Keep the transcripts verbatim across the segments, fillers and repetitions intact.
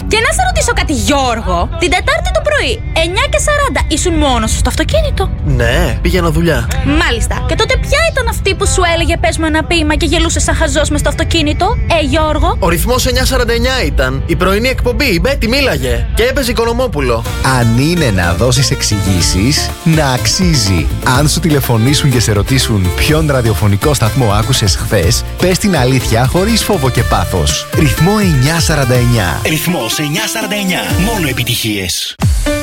Και να σε ρωτήσω κάτι, Γιώργο. Την Τετάρτη το πρωί, εννιά και σαράντα, ήσουν μόνος σου στο αυτοκίνητο? Ναι, πήγαινα δουλειά. Μάλιστα. Και τότε ποια ήταν αυτή που σου έλεγε πες μου ένα ποίημα και γελούσε σαν χαζός μες στο αυτοκίνητο? Ε, Γιώργο. Ο ρυθμός εννιά σαράντα εννιά ήταν. Η πρωινή εκπομπή, η Μπέτη μίλαγε. Και έπαιζε Οικονομόπουλο. Αν είναι να δώσεις εξηγήσεις, να αξίζει. Αν σου τηλεφωνήσουν και σε ρωτήσουν ποιον ραδιοφωνικό σταθμό άκουσες χθες, πες την αλήθεια χωρίς φόβο και πάθος. Ρυθμό εννιά σαράντα εννιά. Ρυθμός εννιά σαράντα εννιά. Μόνο επιτυχίες.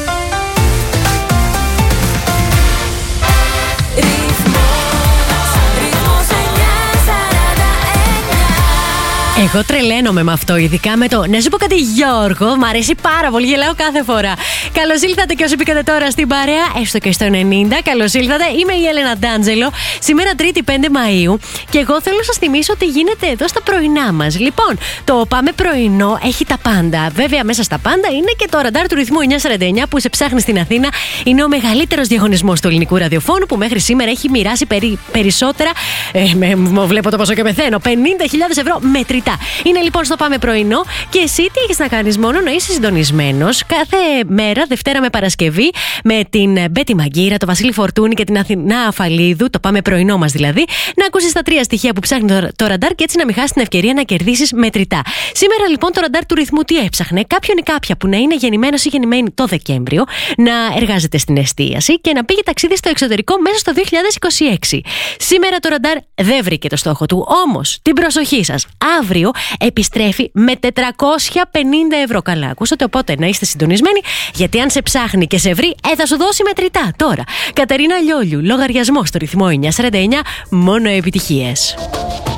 Εγώ τρελαίνομαι με αυτό, ειδικά με το να σου πω κάτι, Γιώργο. Μ' αρέσει πάρα πολύ, γελάω κάθε φορά. Καλώς ήλθατε και όσοι μπήκατε τώρα στην παρέα, έστω και στο ενενήντα. Καλώς ήλθατε. Είμαι η Έλενα Ντάντζελο. Σήμερα Τρίτη πέντε Μαΐου. Και εγώ θέλω να σας θυμίσω ότι γίνεται εδώ στα πρωινά μας. Λοιπόν, το Πάμε Πρωινό έχει τα πάντα. Βέβαια, μέσα στα πάντα είναι και το ραντάρ του ρυθμού εννιά σαράντα εννιά που σε ψάχνει στην Αθήνα. Είναι ο μεγαλύτερος διαγωνισμός του ελληνικού ραδιοφώνου που μέχρι σήμερα έχει μοιράσει περί, περισσότερα. Ε, με, με, βλέπω το ποσό και πεθαίνω. πενήντα χιλιάδες ευρώ μετρητά. Είναι λοιπόν στο Πάμε Πρωινό και εσύ τι έχεις να κάνεις? Μόνο να είσαι συντονισμένος κάθε μέρα, Δευτέρα με Παρασκευή, με την Μπέτη Μαγκύρα, τον Βασίλη Φορτούνη και την Αθηνά Αφαλίδου, το Πάμε Πρωινό μας δηλαδή, να ακούσεις τα τρία στοιχεία που ψάχνει το, το ραντάρ και έτσι να μην χάσεις την ευκαιρία να κερδίσεις μετρητά. Σήμερα λοιπόν το ραντάρ του ρυθμού τι έψαχνε? Κάποιον ή κάποια που να είναι γεννημένος ή γεννημένη το Δεκέμβριο, να εργάζεται στην εστίαση και να πήγε ταξίδι στο εξωτερικό μέσα στο δύο χιλιάδες είκοσι έξι. Σήμερα το ραντάρ δεν βρήκε το στόχο του, όμως την προσοχή σας, αύριο επιστρέφει με τετρακόσια πενήντα ευρώ. Καλά, ακούσατε, οπότε να είστε συντονισμένοι, γιατί αν σε ψάχνει και σε βρει, ε, θα σου δώσει μετρητά. Τώρα, Κατερίνα Λιόλιου, λογαριασμό στο ρυθμό εννιά σαράντα εννιά, μόνο επιτυχίες.